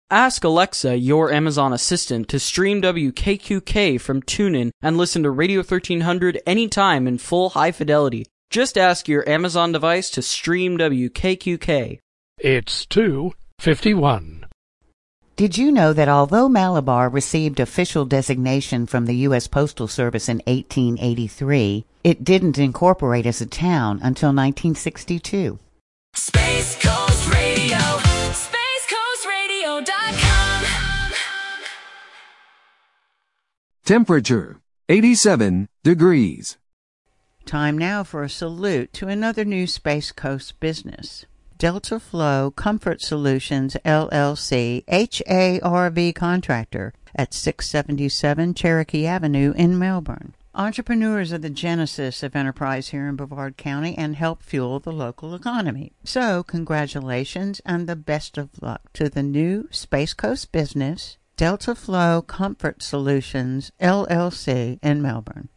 Ask Alexa, your Amazon assistant, to stream WKQK from TuneIn and listen to Radio 1300 anytime in full high fidelity. Just ask your Amazon device to stream WKQK. It's 2:51. Did you know that although Malabar received official designation from the U.S. Postal Service in 1883, it didn't incorporate as a town until 1962? Space Coast Radio, spacecoastradio.com. Temperature, 87 degrees. Time now for a salute to another new Space Coast business. Delta Flow Comfort Solutions, LLC, HARV contractor at 677 Cherokee Avenue in Melbourne. Entrepreneurs are the genesis of enterprise here in Brevard County and help fuel the local economy. So, congratulations and the best of luck to the new Space Coast business, Delta Flow Comfort Solutions, LLC in Melbourne.